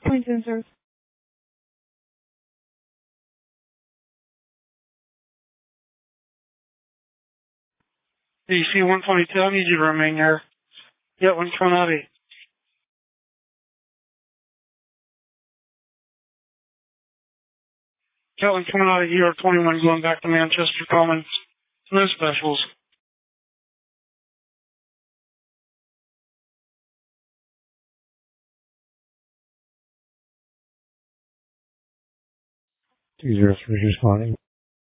Point sensors. DC 122, I need you to remain there. Yeah, one's coming out of it. Kelton coming out of ER 21 going back to Manchester Commons. No specials. Two 03 responding.